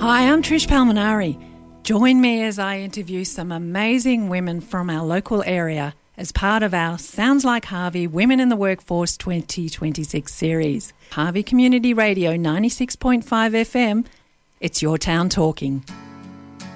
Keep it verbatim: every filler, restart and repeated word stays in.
Hi, I'm Trish Palminari. Join me as I interview some amazing women from our local area as part of our Sounds Like Harvey Women in the Workforce twenty twenty-six series. Harvey Community Radio ninety-six point five F M, it's your town talking.